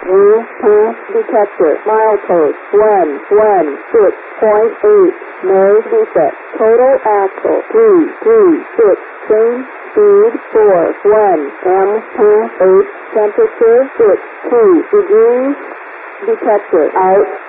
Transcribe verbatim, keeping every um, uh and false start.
U pass detector. Milepost one one six point eight. Nose reset. Total axle three three six. Change speed four one. M pass eight. Temperature six two degrees. Detector out.